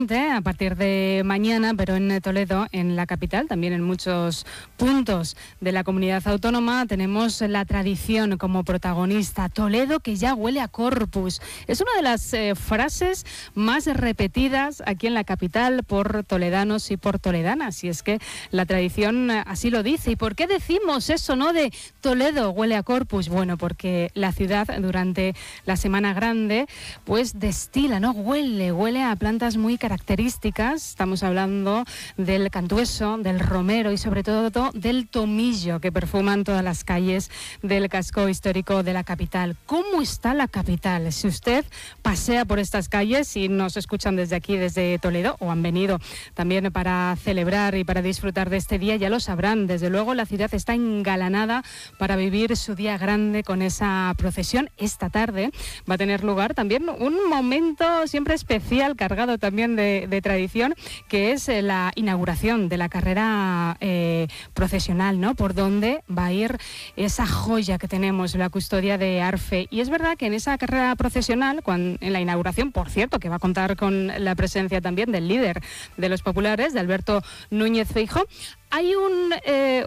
A partir de mañana, pero en Toledo, en la capital, también en muchos puntos de la comunidad autónoma, tenemos la tradición como protagonista. Toledo que ya huele a Corpus. Es una de las frases más repetidas aquí en la capital por toledanos y por toledanas. Y es que la tradición así lo dice. ¿Y por qué decimos eso, no? De Toledo huele a Corpus. Bueno, porque la ciudad durante la Semana Grande pues destila, ¿no? Huele a plantas muy características. Estamos hablando del cantueso, del romero y sobre todo del tomillo que perfuman todas las calles del casco histórico de la capital. ¿Cómo está la capital? Si usted pasea por estas calles y nos escuchan desde aquí, desde Toledo, o han venido también para celebrar y para disfrutar de este día, ya lo sabrán. Desde luego la ciudad está engalanada para vivir su día grande con esa procesión. Esta tarde va a tener lugar también un momento siempre especial, cargado también de tradición, que es la inauguración de la carrera procesional, ¿no? Por donde va a ir esa joya que tenemos, la custodia de Arfe. Y es verdad que en esa carrera procesional, en la inauguración, por cierto, que va a contar con la presencia también del líder de los populares, de Alberto Núñez Feijóo, hay